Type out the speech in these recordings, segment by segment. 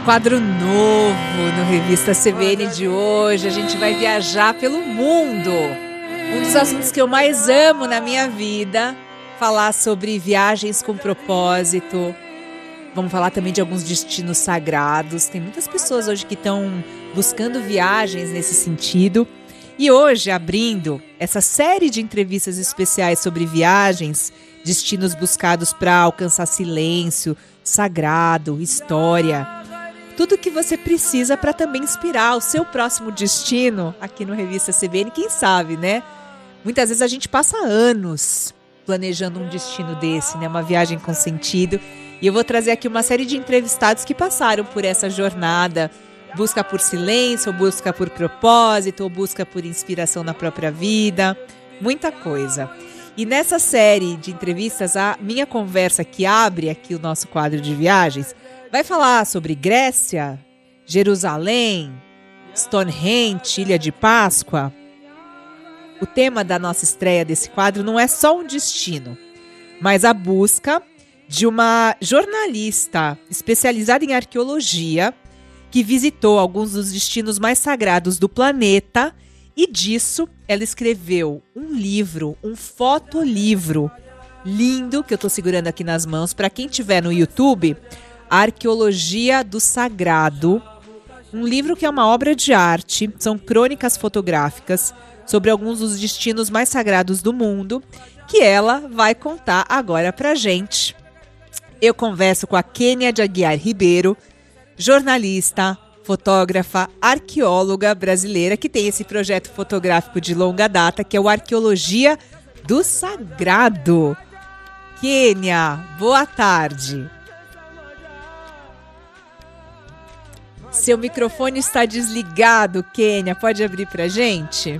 Quadro novo no Revista CBN de hoje. A gente vai viajar pelo mundo. Um dos assuntos que eu mais amo na minha vida, falar sobre viagens com propósito. Vamos falar também de alguns destinos sagrados. Tem muitas pessoas hoje que estão buscando viagens nesse sentido. E hoje, abrindo essa série de entrevistas especiais sobre viagens, destinos buscados para alcançar silêncio, sagrado, história. Tudo que você precisa para também inspirar o seu próximo destino aqui no Revista CBN, quem sabe, né? Muitas vezes a gente passa anos planejando um destino desse, né? Uma viagem com sentido. E eu vou trazer aqui uma série de entrevistados que passaram por essa jornada. Busca por silêncio, ou busca por propósito, ou busca por inspiração na própria vida. Muita coisa. E nessa série de entrevistas, a minha conversa que abre aqui o nosso quadro de viagens vai falar sobre Grécia, Jerusalém, Stonehenge, Ilha de Páscoa. O tema da nossa estreia desse quadro não é só um destino, mas a busca de uma jornalista especializada em arqueologia que visitou alguns dos destinos mais sagrados do planeta e disso ela escreveu um livro, um fotolivro lindo que eu estou segurando aqui nas mãos. Para quem estiver no YouTube, Arqueologia do Sagrado, um livro que é uma obra de arte, são crônicas fotográficas sobre alguns dos destinos mais sagrados do mundo, que ela vai contar agora pra gente. Eu converso com a Kênia de Aguiar Ribeiro, jornalista, fotógrafa, arqueóloga brasileira, que tem esse projeto fotográfico de longa data, que é o Arqueologia do Sagrado. Kênia, boa tarde. Seu microfone está desligado, Kênia. Pode abrir pra gente?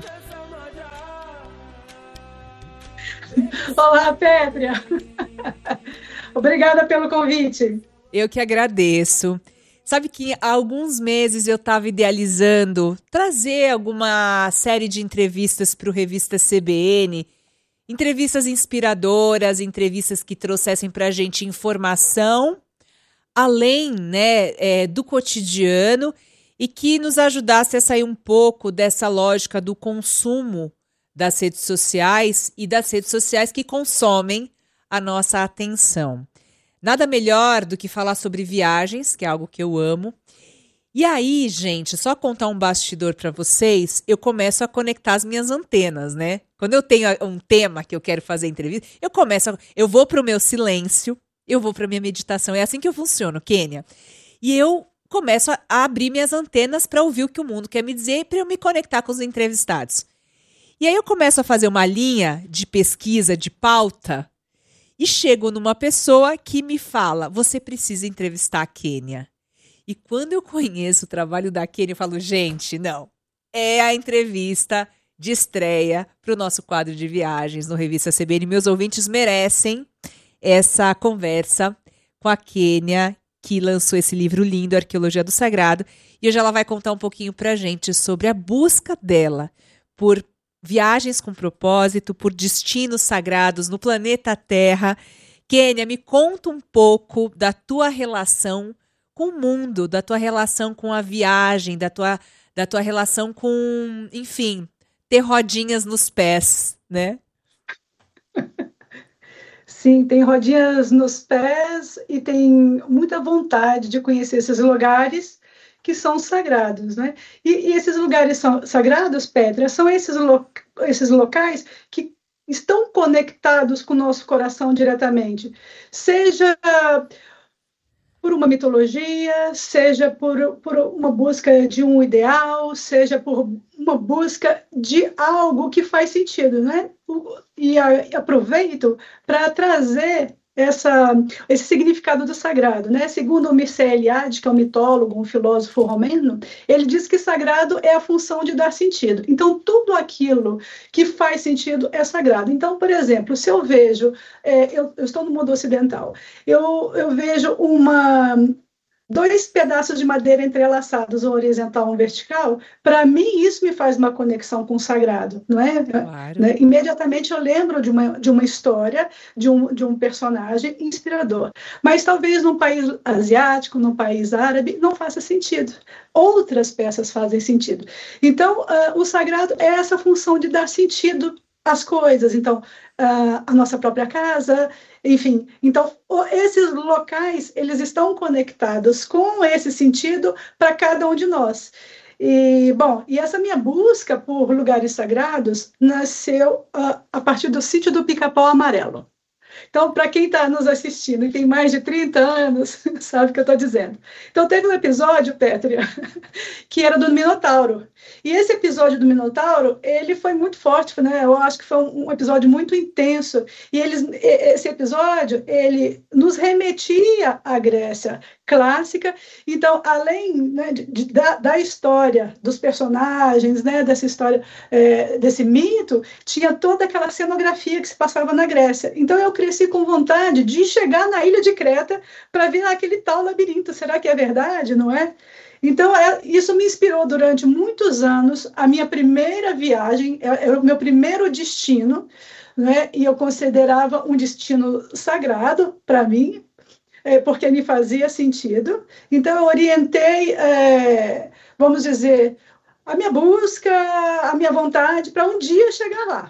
Olá, Pétria. Obrigada pelo convite. Eu que agradeço. Sabe que há alguns meses eu estava idealizando trazer alguma série de entrevistas para o Revista CBN, entrevistas inspiradoras, entrevistas que trouxessem para a gente informação, além, né, do cotidiano, e que nos ajudasse a sair um pouco dessa lógica do consumo das redes sociais e das redes sociais que consomem a nossa atenção. Nada melhor do que falar sobre viagens, que é algo que eu amo. E aí, gente, só contar um bastidor para vocês, eu começo a conectar as minhas antenas, né? Quando eu tenho um tema que eu quero fazer entrevista, eu vou para o meu silêncio, eu vou para minha meditação. É assim que eu funciono, Kênia. E eu começo a abrir minhas antenas para ouvir o que o mundo quer me dizer, para eu me conectar com os entrevistados. E aí eu começo a fazer uma linha de pesquisa, de pauta, e chego numa pessoa que me fala, você precisa entrevistar a Kênia. E quando eu conheço o trabalho da Kênia, eu falo, gente, não, é a entrevista de estreia para o nosso quadro de viagens no Revista CBN. Meus ouvintes merecem essa conversa com a Kênia, que lançou esse livro lindo, Arqueologia do Sagrado. E hoje ela vai contar um pouquinho para a gente sobre a busca dela por viagens com propósito, por destinos sagrados no planeta Terra. Kênia, me conta um pouco da tua relação com o mundo, da tua relação com a viagem, da tua relação com, enfim, ter rodinhas nos pés, né? Sim, tem rodinhas nos pés e tem muita vontade de conhecer esses lugares que são sagrados, né? E esses lugares são sagrados, Petra, são esses locais que estão conectados com o nosso coração diretamente, seja por uma mitologia, seja por uma busca de um ideal, seja por uma busca de algo que faz sentido, né? E aproveito para trazer esse significado do sagrado, né? Segundo o Mircea Eliade, que é um mitólogo, um filósofo romeno, ele diz que sagrado é a função de dar sentido. Então, tudo aquilo que faz sentido é sagrado. Então, por exemplo, se eu vejo, eu estou no mundo ocidental, eu vejo dois pedaços de madeira entrelaçados, um horizontal e um vertical, para mim isso me faz uma conexão com o sagrado, não é? Claro. Imediatamente eu lembro de uma história, de um personagem inspirador. Mas talvez num país asiático, num país árabe, não faça sentido. Outras peças fazem sentido. Então, o sagrado é essa função de dar sentido às coisas. Então, a nossa própria casa, enfim. Então, esses locais, eles estão conectados com esse sentido para cada um de nós. E, bom, e essa minha busca por lugares sagrados nasceu a partir do sítio do Pica-Pau Amarelo. Então, para quem está nos assistindo e tem mais de 30 anos, sabe o que eu estou dizendo. Então, teve um episódio, Pétria, que era do Minotauro. E esse episódio do Minotauro, ele foi muito forte, né? Eu acho que foi um episódio muito intenso. E esse episódio, ele nos remetia à Grécia clássica. Então, além, né, da história, dos personagens, né, dessa história, desse mito, tinha toda aquela cenografia que se passava na Grécia. Então, eu cresci com vontade de chegar na ilha de Creta para ver aquele tal labirinto. Será que é verdade, não é? Então, isso me inspirou durante muitos anos. A minha primeira viagem, era o meu primeiro destino, né? E eu considerava um destino sagrado para mim, porque me fazia sentido. Então, eu orientei, vamos dizer, a minha busca, a minha vontade para um dia chegar lá.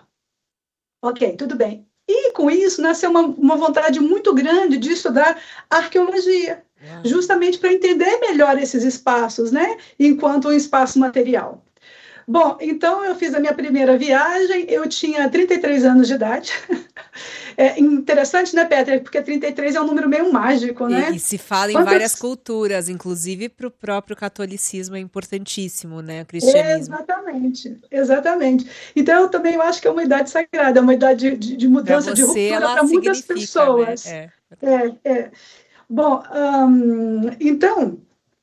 Ok, tudo bem. E com isso nasceu uma vontade muito grande de estudar arqueologia, justamente para entender melhor esses espaços, né? Enquanto um espaço material. Bom, então eu fiz a minha primeira viagem, eu tinha 33 anos de idade. É interessante, né, Petra? Porque 33 é um número meio mágico, né? E se fala em várias culturas, inclusive para o próprio catolicismo é importantíssimo, né? O cristianismo. Exatamente, exatamente. Então, eu acho que é uma idade sagrada, é uma idade de Para mudança, de você, ruptura ela para muitas significa, né? pessoas. É. Bom, então,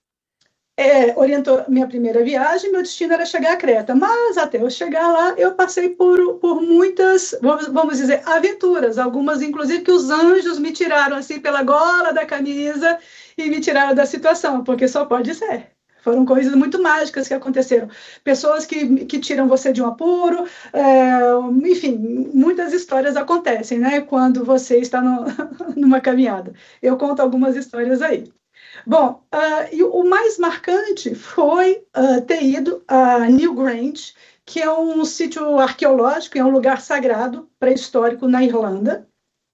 orientou minha primeira viagem, meu destino era chegar a Creta, mas até eu chegar lá, eu passei por muitas, vamos dizer, aventuras, algumas, inclusive, que os anjos me tiraram, assim, pela gola da camisa e me tiraram da situação, porque só pode ser. Foram coisas muito mágicas que aconteceram. Pessoas que tiram você de um apuro, enfim, muitas histórias acontecem, né, quando você está numa caminhada. Eu conto algumas histórias aí. Bom, e o mais marcante foi ter ido a Newgrange, que é um sítio arqueológico, é um lugar sagrado, pré-histórico na Irlanda.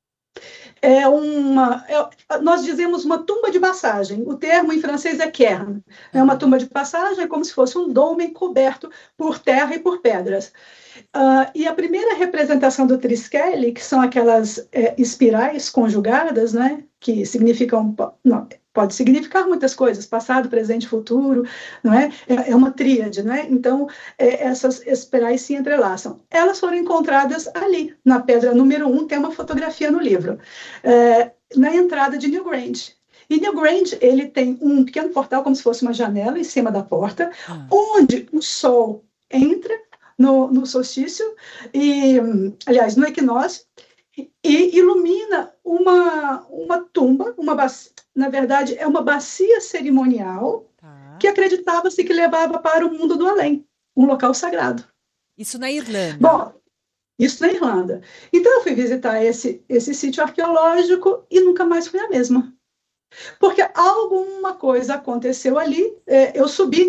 Nós dizemos uma tumba de passagem, o termo em francês é cairn. É uma tumba de passagem, é como se fosse um dome coberto por terra e por pedras. E a primeira representação do Triskele, que são aquelas espirais conjugadas, né, que significam, não, pode significar muitas coisas, passado, presente, futuro, não é? É uma tríade, não é? Então, essas espirais se entrelaçam. Elas foram encontradas ali, na pedra número 1, tem uma fotografia no livro, na entrada de Newgrange. E Newgrange, ele tem um pequeno portal, como se fosse uma janela em cima da porta, onde o sol entra no solstício, aliás, no equinócio, e ilumina uma tumba, na verdade, é uma bacia cerimonial que acreditava-se que levava para o mundo do além, um local sagrado. Isso na Irlanda? Bom, isso na Irlanda. Então, eu fui visitar esse sítio arqueológico e nunca mais fui a mesma. Porque alguma coisa aconteceu ali. Eu subi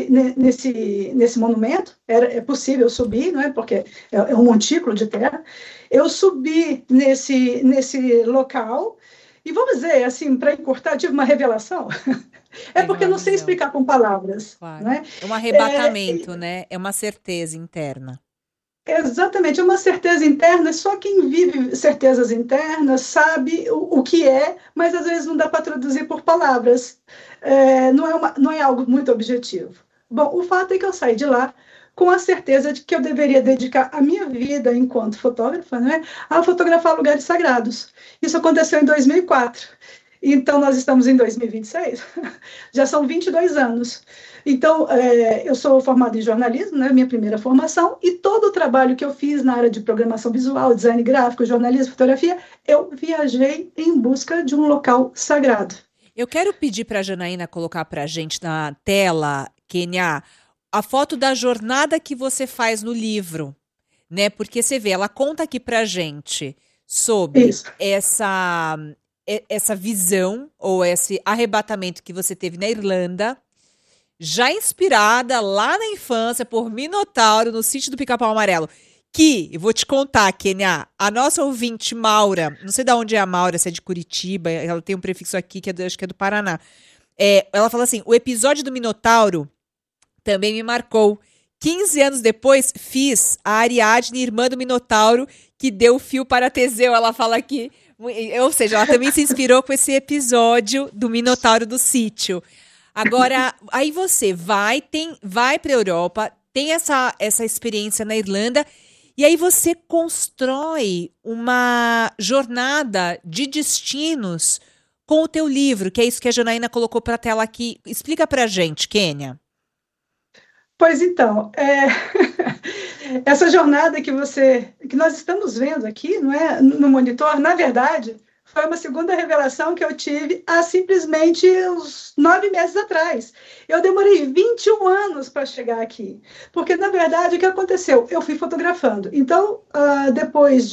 nesse monumento, é possível subir, não é? Porque é um montículo de terra. Eu subi nesse local e vamos dizer, assim, para encurtar, tive uma revelação. Porque eu não sei explicar com palavras. Claro. Né? É um arrebatamento, né? É uma certeza interna. Exatamente, é uma certeza interna, só quem vive certezas internas sabe o que é, mas às vezes não dá para traduzir por palavras, não é algo muito objetivo. Bom, o fato é que eu saí de lá com a certeza de que eu deveria dedicar a minha vida enquanto fotógrafa, né, a fotografar lugares sagrados. Isso aconteceu em 2004. Então, nós estamos em 2026, já são 22 anos. Então, eu sou formada em jornalismo, né, minha primeira formação, e todo o trabalho que eu fiz na área de programação visual, design gráfico, jornalismo, fotografia, eu viajei em busca de um local sagrado. Eu quero pedir para a Janaína colocar para a gente na tela, Kênia, a foto da jornada que você faz no livro, né? Porque você vê, ela conta aqui para gente sobre Isso. essa visão ou esse arrebatamento que você teve na Irlanda, já inspirada lá na infância por Minotauro no sítio do Pica-Pau Amarelo. Que, eu vou te contar, Kênia, a nossa ouvinte Maura, não sei de onde é a Maura, se é de Curitiba, ela tem um prefixo aqui que acho que é do Paraná. Ela fala assim: o episódio do Minotauro também me marcou. 15 anos depois, fiz a Ariadne, irmã do Minotauro, que deu o fio para Teseu. Ela fala aqui. Ou seja, ela também se inspirou com esse episódio do Minotauro do sítio. Agora, aí você vai para a Europa, tem essa experiência na Irlanda, e aí você constrói uma jornada de destinos com o teu livro, que é isso que a Janaína colocou para a tela aqui. Explica para a gente, Kênia. Pois então, essa jornada que nós estamos vendo aqui, não é, no monitor, na verdade, foi uma segunda revelação que eu tive há simplesmente uns 9 meses atrás. Eu demorei 21 anos para chegar aqui, porque, na verdade, o que aconteceu? Eu fui fotografando. Então, depois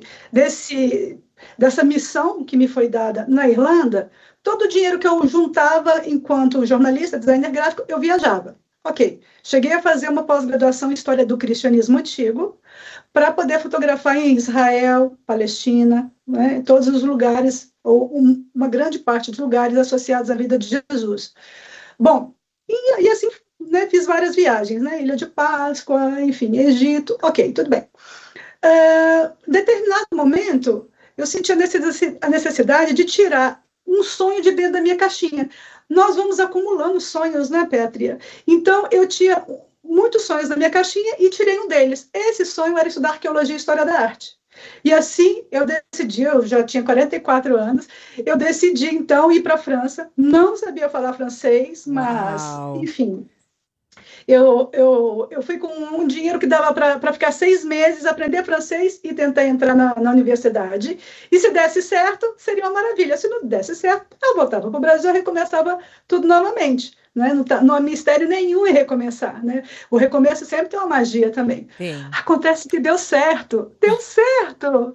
dessa missão que me foi dada na Irlanda, todo o dinheiro que eu juntava enquanto jornalista, designer gráfico, eu viajava. Ok, cheguei a fazer uma pós-graduação em História do Cristianismo Antigo para poder fotografar em Israel, Palestina, né, todos os lugares, ou uma grande parte dos lugares associados à vida de Jesus. Bom, e assim, né, fiz várias viagens, né, Ilha de Páscoa, enfim, Egito, ok, tudo bem. Em determinado momento, eu senti a necessidade de tirar um sonho de dentro da minha caixinha. Nós vamos acumulando sonhos, né, Pétria? Então, eu tinha muitos sonhos na minha caixinha e tirei um deles. Esse sonho era estudar arqueologia e história da arte. E assim, eu decidi, eu já tinha 44 anos, eu decidi, então, ir para a França. Não sabia falar francês, mas, Uau! enfim, eu fui com um dinheiro que dava para ficar 6 meses, aprender francês e tentar entrar na universidade. E se desse certo, seria uma maravilha. Se não desse certo, eu voltava para o Brasil e recomeçava tudo novamente. Né? Não há mistério nenhum em recomeçar. Né? O recomeço sempre tem uma magia também. Sim. Acontece que deu certo. Deu certo!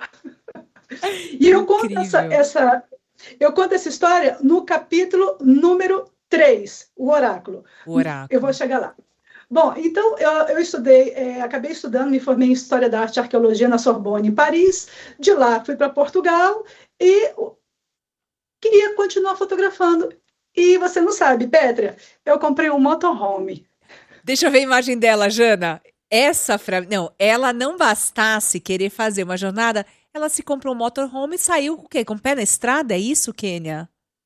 E Incrível. eu conto essa história no capítulo número 3, o oráculo. O Eu vou oráculo. chegar lá. Bom, então eu estudei, acabei estudando, me formei em História da Arte e Arqueologia na Sorbonne, em Paris. De lá fui para Portugal e queria continuar fotografando. E você não sabe, Pétria, eu comprei um motorhome. Deixa eu ver a imagem dela, Jana. Não, ela não bastasse querer fazer uma jornada, ela se comprou um motorhome e saiu com o quê? Com o pé na estrada? É isso, Kênia?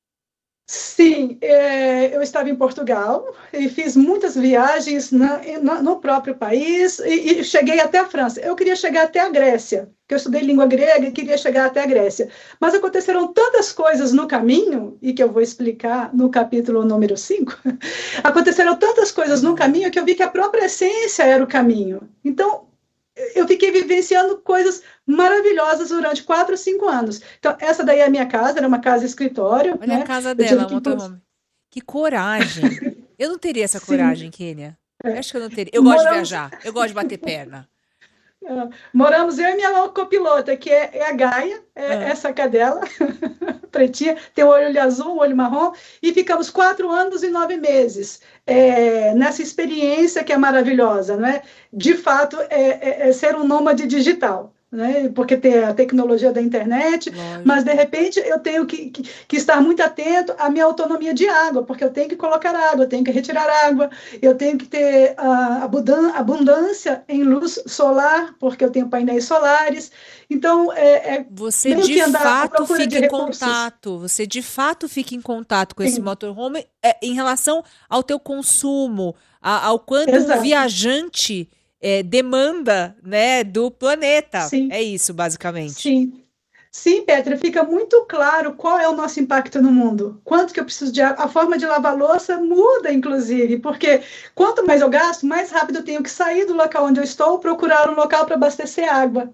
Sim, eu estava em Portugal e fiz muitas viagens no próprio país e cheguei até a França. Eu queria chegar até a Grécia, porque eu estudei língua grega e queria chegar até a Grécia. Mas aconteceram tantas coisas no caminho, e que eu vou explicar no capítulo número 5. Aconteceram tantas coisas no caminho que eu vi que a própria essência era o caminho. Então, eu fiquei vivenciando coisas maravilhosas durante 4 ou 5 anos. Então, essa daí é a minha casa, era uma casa-escritório, Olha a né? casa Eu tive dela, que... motorhome. Que coragem. Eu não teria essa Sim, coragem, Kênia. Eu acho que eu não teria. Eu gosto de moramos, viajar. Eu gosto de bater perna. moramos eu e minha copilota, que é a Gaia, Ah, essa cadela, pretinha, tem o olho azul, o olho marrom, e ficamos 4 anos e 9 meses nessa experiência que é maravilhosa, não é? De fato, é ser um nômade digital. Né? Porque tem a tecnologia da internet, mas de lógico. repente eu tenho que estar muito atento à minha autonomia de água, porque eu tenho que colocar água, eu tenho que retirar água, eu tenho que ter abundância em luz solar, porque eu tenho painéis solares. Então, Você meio de que andar à fato procura fica de em recursos. contato. Você de fato fica em contato com esse Sim, motorhome em relação ao teu consumo, ao quanto um exato. viajante demanda, né, do planeta. Sim, É isso, basicamente. sim. Sim, Petra, fica muito claro qual é o nosso impacto no mundo. Quanto que eu preciso de água. A forma de lavar louça muda, inclusive, porque quanto mais eu gasto, mais rápido eu tenho que sair do local onde eu estou, procurar um local para abastecer água.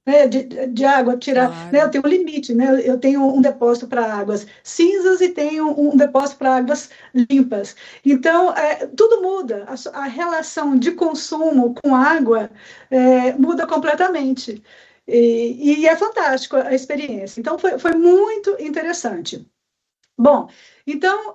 né, de água, tirar, né, eu Claro. tenho um limite, né, eu tenho um depósito para águas cinzas e tenho um depósito para águas limpas. Então, tudo muda, a relação de consumo com água muda completamente. E é fantástico a experiência. Então, foi muito interessante. Bom, então,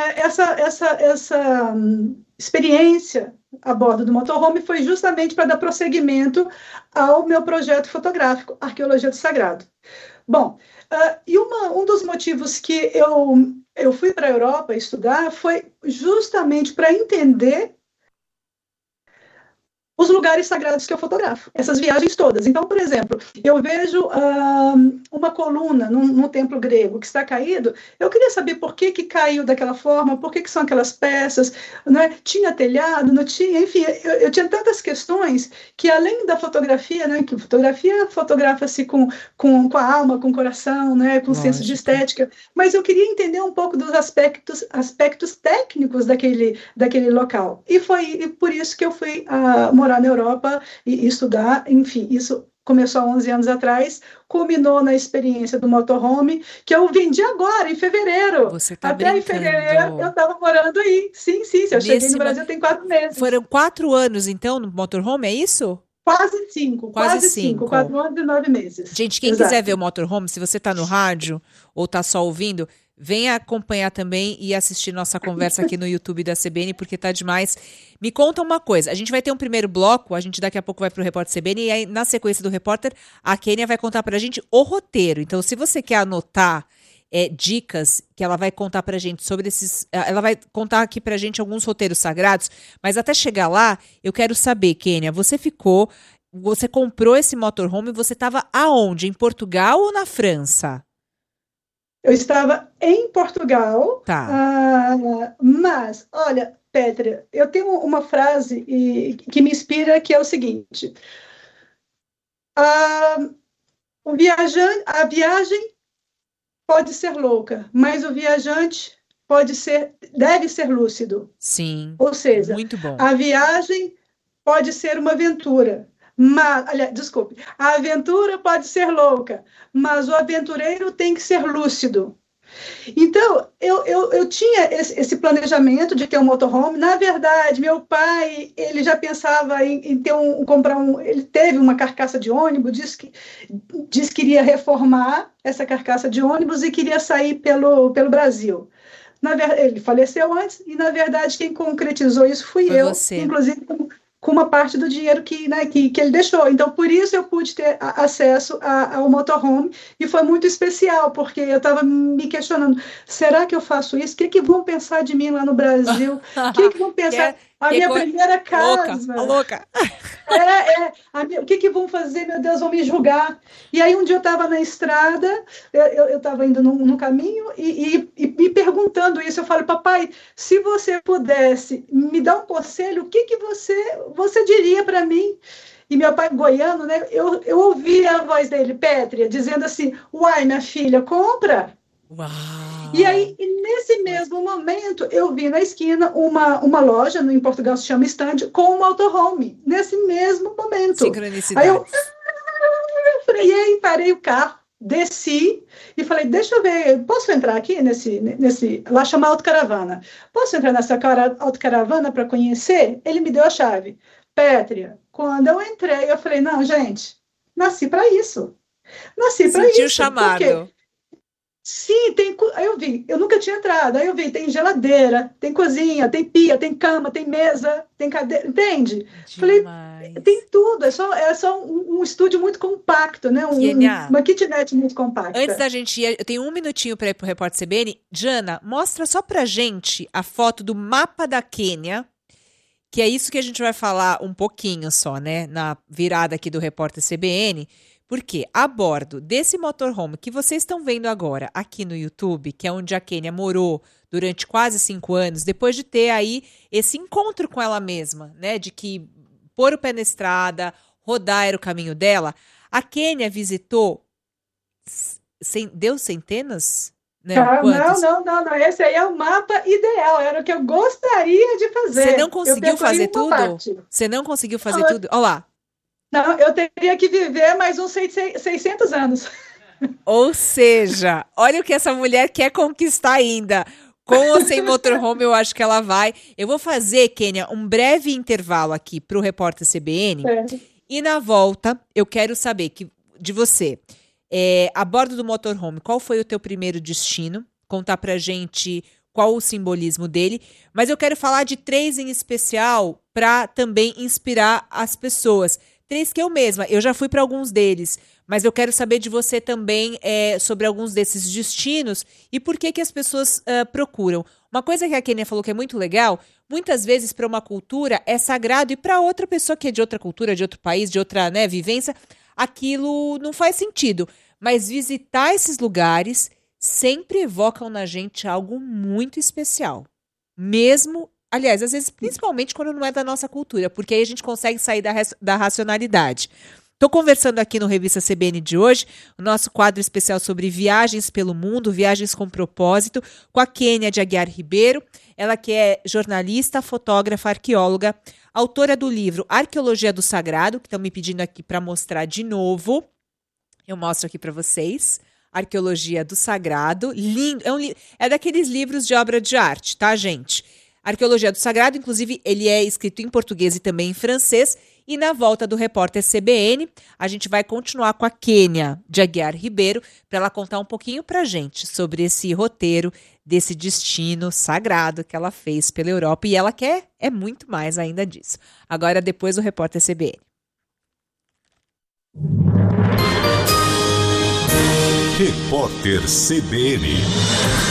essa experiência a bordo do motorhome foi justamente para dar prosseguimento ao meu projeto fotográfico, Arqueologia do Sagrado. Bom, e um dos motivos que eu fui para a Europa estudar foi justamente para entender os lugares sagrados que eu fotografo, essas viagens todas. Então, por exemplo, eu vejo uma coluna num templo grego que está caído, eu queria saber por que caiu daquela forma, por que são aquelas peças, né? Tinha telhado, não tinha, enfim, eu tinha tantas questões que além da fotografia, né, que fotografia fotografa-se com a alma, com o coração, né, com o senso de Lógico. estética, mas eu queria entender um pouco dos aspectos técnicos daquele local. E foi por isso que eu fui morar na Europa e estudar, enfim, isso começou há 11 anos atrás, culminou na experiência do motorhome, que eu vendi agora, em fevereiro. Você tá Até em fevereiro eu brincando. estava morando aí. Sim, sim, eu cheguei no Nesse, Brasil tem 4 meses. foram 4 anos, então, no motorhome, é isso? Quase cinco, Quase quase cinco, 5. 4 anos e 9 meses. Gente, quem quiser ver o Exato. motorhome, se você tá no rádio ou tá só ouvindo, venha acompanhar também e assistir nossa conversa aqui no YouTube da CBN, porque tá demais. Me conta uma coisa, a gente vai ter um primeiro bloco, a gente daqui a pouco vai pro Repórter CBN, e aí na sequência do Repórter, a Kênia vai contar pra gente o roteiro. Então, se você quer anotar dicas que ela vai contar pra gente sobre esses. Ela vai contar aqui pra gente alguns roteiros sagrados, mas até chegar lá, eu quero saber, Kênia, você comprou esse motorhome e você estava aonde? Em Portugal ou na França? Eu estava em Portugal, Tá. mas, olha, Petra, eu tenho uma frase que me inspira, que é o seguinte: ah, a viagem pode ser louca, mas o viajante deve ser lúcido. Sim. Ou seja, Muito bom. a viagem pode ser uma aventura, mas, aliás, desculpe, a aventura pode ser louca, mas o aventureiro tem que ser lúcido. Então, eu tinha esse planejamento de ter um motorhome. Na verdade, meu pai, ele já pensava em ter comprar ele teve uma carcaça de ônibus, disse que iria reformar essa carcaça de ônibus e queria sair pelo Brasil. Ele faleceu antes e, na verdade, quem concretizou isso fui Foi eu, você. inclusive com uma parte do dinheiro que ele deixou. Então, por isso eu pude ter acesso ao motorhome e foi muito especial, porque eu estava me questionando, será que eu faço isso? O que vão pensar de mim lá no Brasil? O que vão Que pensar? é, A que é minha co- primeira louca, a casa. louca. O que vão fazer? Meu Deus, vão me julgar. E aí um dia eu estava na estrada, eu estava indo num caminho e me perguntando isso. Eu falo, papai, se você pudesse me dar um conselho, o que você diria para mim? E meu pai, goiano, né? Eu ouvi a voz dele, Pétria, dizendo assim: Uai, minha filha, compra. E aí, Uau. nesse mesmo momento, eu vi na esquina uma loja, em Portugal se chama Stand, com um motorhome, nesse mesmo momento. Aí eu Sincronicidades. freiei, parei o carro, desci e falei, deixa eu ver, posso entrar aqui lá chama autocaravana, posso entrar nessa autocaravana para conhecer? Ele me deu a chave. Pétria, quando eu entrei, eu falei, não, gente, nasci para isso. Nasci para Sentiu o isso. Por quê? chamado. Sim, aí eu vi, eu nunca tinha entrado, aí eu vi, tem geladeira, tem cozinha, tem pia, tem cama, tem mesa, tem cadeira, entende? Falei, Demais. tem tudo, é só um estúdio muito compacto, né? Kênia, Uma kitnet muito antes compacta. da gente ir, eu tenho um minutinho para ir pro Repórter CBN. Jana, mostra só pra gente a foto do mapa da Quênia, que é isso que a gente vai falar um pouquinho só, né? Na virada aqui do Repórter CBN. Porque a bordo desse motorhome que vocês estão vendo agora aqui no YouTube, que é onde a Quênia morou durante quase 5 anos, depois de ter aí esse encontro com ela mesma, né? De que pôr o pé na estrada, rodar era o caminho dela, a Quênia visitou, deu centenas? Não, Não, quantas? não, não, não, esse aí é o mapa ideal, era o que eu gostaria de Você não fazer. Eu conseguiu percorri fazer uma tudo? parte. Você não conseguiu fazer Não, tudo? Olha lá. Não, eu teria que viver mais uns 600 anos. Ou seja, olha o que essa mulher quer conquistar ainda. Com ou sem motorhome, eu acho que ela vai. Eu vou fazer, Kênia, um breve intervalo aqui para o Repórter CBN. É. E na volta, eu quero saber de você, a bordo do motorhome, qual foi o teu primeiro destino? Contar pra gente qual o simbolismo dele. Mas eu quero falar de 3 em especial para também inspirar as pessoas. 3 que eu já fui para alguns deles, mas eu quero saber de você também sobre alguns desses destinos e por que que as pessoas procuram. Uma coisa que a Kênia falou que é muito legal, muitas vezes para uma cultura é sagrado e para outra pessoa que é de outra cultura, de outro país, de outra, né, vivência, aquilo não faz sentido. Mas visitar esses lugares sempre evocam na gente algo muito especial. Mesmo, aliás, às vezes, principalmente quando não é da nossa cultura, porque aí a gente consegue sair da racionalidade. Estou conversando aqui no Revista CBN de hoje, o nosso quadro especial sobre viagens pelo mundo, viagens com propósito, com a Kênia de Aguiar Ribeiro, ela que é jornalista, fotógrafa, arqueóloga, autora do livro Arqueologia do Sagrado, que estão me pedindo aqui para mostrar de novo. Eu mostro aqui para vocês. Arqueologia do Sagrado. Lindo. É daqueles livros de obra de arte, tá, gente? Arqueologia do Sagrado, inclusive, ele é escrito em português e também em francês. E na volta do Repórter CBN, a gente vai continuar com a Kênia de Aguiar Ribeiro para ela contar um pouquinho pra gente sobre esse roteiro desse destino sagrado que ela fez pela Europa. E ela quer muito mais ainda disso. Agora, depois do Repórter CBN. Repórter CBN.